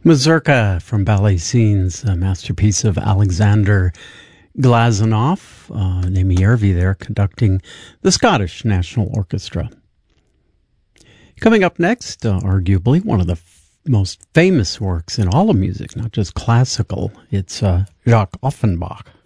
Mazurka from Ballet Scenes, a masterpiece of Alexander Glazunov, Naomi Yervi there conducting the Scottish National Orchestra. Coming up next, arguably one of the most famous works in all of music, not just classical, it's Jacques Offenbach.